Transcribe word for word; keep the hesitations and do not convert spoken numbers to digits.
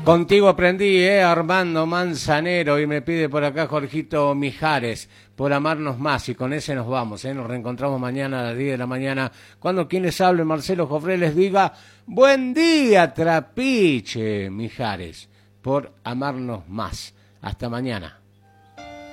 Contigo aprendí, ¿eh? Armando Manzanero, y me pide por acá Jorgito Mijares, por amarnos más, y con ese nos vamos, ¿eh? Nos reencontramos mañana a las diez de la mañana, cuando quien les hable, Marcelo Jofré, les diga, buen día, Trapiche, Mijares, por amarnos más. Hasta mañana.